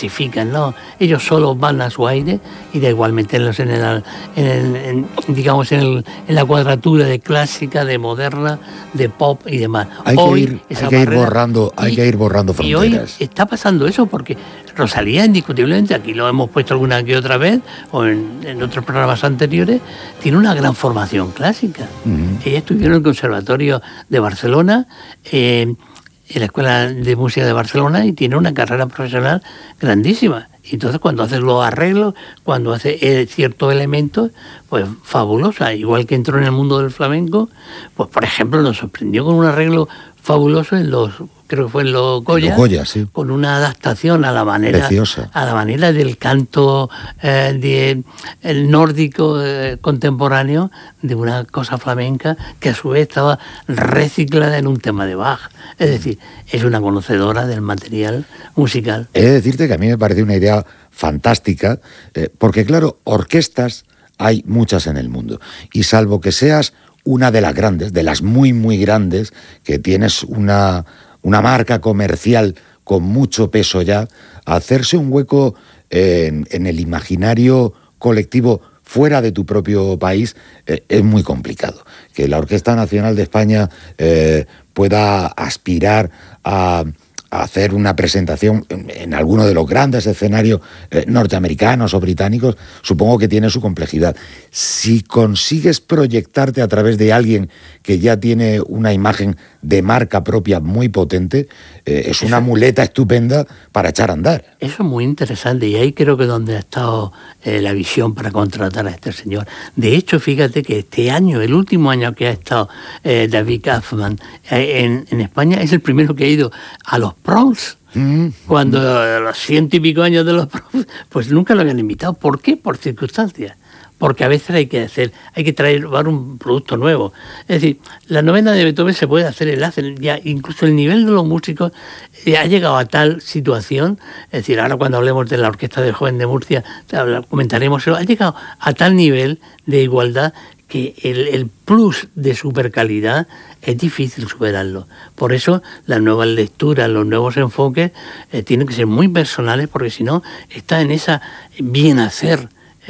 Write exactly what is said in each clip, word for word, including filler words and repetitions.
clasifican, ¿no? Ellos solo van a su aire y da igual meterlos en el, en el en, digamos, en, el, en la cuadratura de clásica, de moderna, de pop y demás. Hay hoy, que ir, hay que ir borrando, y, hay que ir borrando fronteras. Y hoy está pasando eso porque Rosalía, indiscutiblemente, aquí lo hemos puesto alguna que otra vez, o en, en otros programas anteriores, tiene una gran formación clásica. Uh-huh. Ella estudió en el Conservatorio de Barcelona, eh, en la Escuela de Música de Barcelona, y tiene una carrera profesional grandísima. Y entonces cuando hace los arreglos, cuando hace eh, ciertos elementos, pues fabulosa. Igual que entró en el mundo del flamenco, pues por ejemplo nos sorprendió con un arreglo fabuloso en los, creo que fue en los Goya, los Goya, sí, con una adaptación a la manera, preciosa, a la manera del canto eh, de, el nórdico eh, contemporáneo, de una cosa flamenca que a su vez estaba reciclada en un tema de Bach. Es decir, es una conocedora del material musical. He de decirte que a mí me parece una idea fantástica, eh, porque claro, orquestas hay muchas en el mundo, y salvo que seas una de las grandes, de las muy, muy grandes, que tienes una, una marca comercial con mucho peso ya, hacerse un hueco en, en el imaginario colectivo fuera de tu propio país eh, es muy complicado. Que la Orquesta Nacional de España eh, pueda aspirar a... a hacer una presentación en, en alguno de los grandes escenarios eh, norteamericanos o británicos, supongo que tiene su complejidad. Si consigues proyectarte a través de alguien que ya tiene una imagen de marca propia muy potente, eh, es una muleta estupenda para echar a andar. Eso es muy interesante, y ahí creo que donde ha estado eh, la visión para contratar a este señor. De hecho, fíjate que este año, el último año que ha estado eh, David Kaufman eh, en, en España, es el primero que ha ido a los Proms. Mm. Cuando a los ciento y pico años de los Proms, pues nunca lo habían invitado. ¿Por qué? Por circunstancias. Porque a veces hay que hacer, hay que traer un producto nuevo. Es decir, la novena de Beethoven se puede hacer el hacer, ya incluso el nivel de los músicos ha llegado a tal situación, es decir, ahora cuando hablemos de la Orquesta del Joven de Murcia, comentaremos eso, ha llegado a tal nivel de igualdad que el, el plus de supercalidad es difícil superarlo. Por eso las nuevas lecturas, los nuevos enfoques eh, tienen que ser muy personales, porque si no, está en esa bien hacer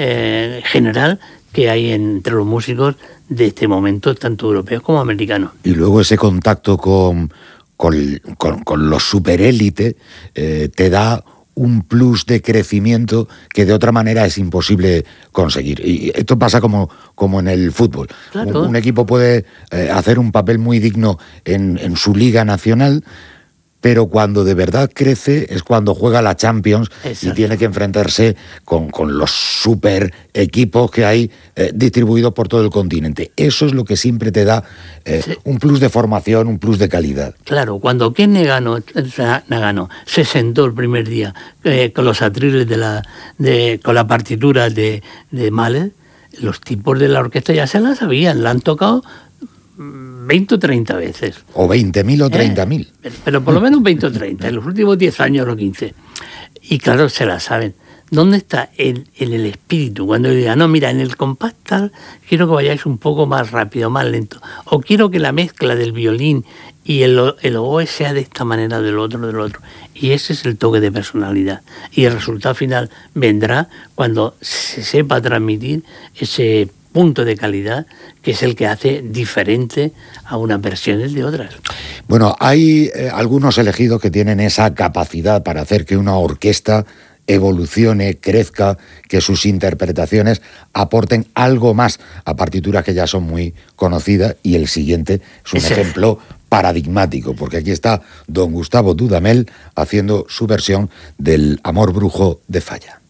Eh, general que hay entre los músicos de este momento, tanto europeos como americanos. Y luego ese contacto con, con, con, con los superélites eh, te da un plus de crecimiento que de otra manera es imposible conseguir. Y esto pasa como, como en el fútbol. Claro. Un, un equipo puede eh, hacer un papel muy digno en, en su liga nacional, pero cuando de verdad crece es cuando juega la Champions. Exacto. Y tiene que enfrentarse con, con los super equipos que hay eh, distribuidos por todo el continente. Eso es lo que siempre te da eh, sí. un plus de formación, un plus de calidad. Claro, cuando Ken Nagano, Nagano se sentó el primer día eh, con los atriles de la, de, con la partitura de, de Mahler, los tipos de la orquesta ya se la sabían, la han tocado veinte o treinta veces. O veinte mil o treinta mil. Eh, pero por lo menos veinte o treinta, en los últimos diez años o quince. Y claro, se la saben. ¿Dónde está el, el, el espíritu? Cuando yo diga, no, mira, en el compás tal, quiero que vayáis un poco más rápido, más lento. O quiero que la mezcla del violín y el, el oboe sea de esta manera, del otro, del otro. Y ese es el toque de personalidad. Y el resultado final vendrá cuando se sepa transmitir ese punto de calidad que es el que hace diferente a unas versiones de otras. Bueno, hay eh, algunos elegidos que tienen esa capacidad para hacer que una orquesta evolucione, crezca, que sus interpretaciones aporten algo más a partituras que ya son muy conocidas, y el siguiente es un Ese. ejemplo paradigmático, porque aquí está don Gustavo Dudamel haciendo su versión del Amor Brujo de Falla.